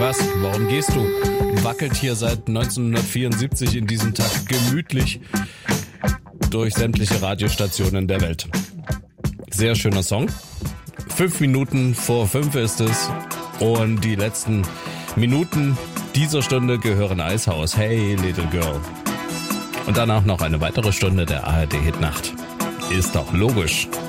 was? Warum gehst du? Wackelt hier seit 1974 in diesem Takt gemütlich durch sämtliche Radiostationen der Welt. Sehr schöner Song. 5 Minuten vor 5 ist es. Und die letzten Minuten dieser Stunde gehören Eishaus. Hey, Little Girl. Und danach noch eine weitere Stunde der ARD-Hitnacht. Ist doch logisch.